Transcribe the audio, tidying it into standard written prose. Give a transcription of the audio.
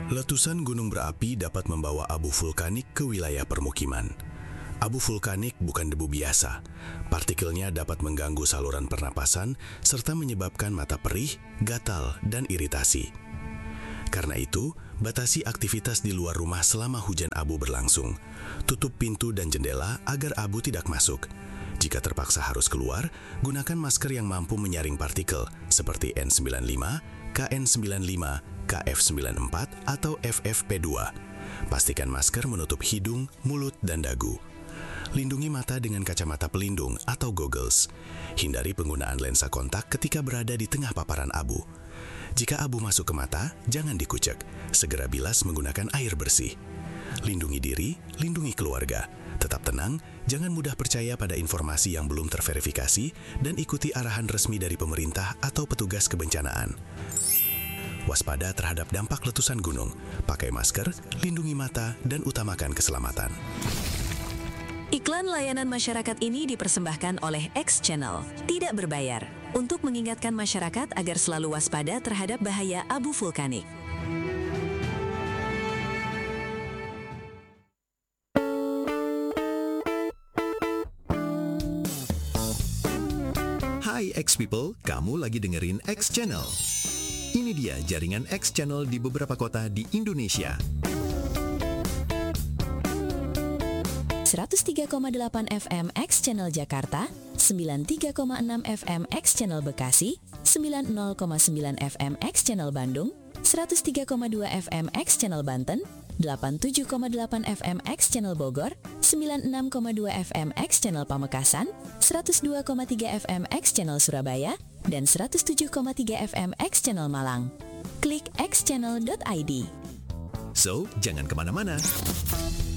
Letusan gunung berapi dapat membawa abu vulkanik ke wilayah permukiman. Abu vulkanik bukan debu biasa. Partikelnya dapat mengganggu saluran pernapasan serta menyebabkan mata perih, gatal, dan iritasi. Karena itu, batasi aktivitas di luar rumah selama hujan abu berlangsung. Tutup pintu dan jendela agar abu tidak masuk. Jika terpaksa harus keluar, gunakan masker yang mampu menyaring partikel seperti N95, KN95, KF94, atau FFP2. Pastikan masker menutup hidung, mulut, dan dagu. Lindungi mata dengan kacamata pelindung atau goggles. Hindari penggunaan lensa kontak ketika berada di tengah paparan abu. Jika abu masuk ke mata, jangan dikucek. Segera bilas menggunakan air bersih. Lindungi diri, lindungi keluarga. Tetap tenang, jangan mudah percaya pada informasi yang belum terverifikasi, dan ikuti arahan resmi dari pemerintah atau petugas kebencanaan. Waspada terhadap dampak letusan gunung. Pakai masker, lindungi mata, dan utamakan keselamatan. Iklan layanan masyarakat ini dipersembahkan oleh X Channel, tidak berbayar, untuk mengingatkan masyarakat agar selalu waspada terhadap bahaya abu vulkanik. Hai X People, kamu lagi dengerin X Channel. Ini dia jaringan X Channel di beberapa kota di Indonesia. 103,8 FM X Channel Jakarta, 93,6 FM X Channel Bekasi, 90,9 FM X Channel Bandung, 103,2 FM X Channel Banten, 87,8 FM X Channel Bogor, 96,2 FM X Channel Pamekasan, 102,3 FM X Channel Surabaya, dan 107,3 FM X Channel Malang. Klik xchannel.id. So, jangan kemana-mana.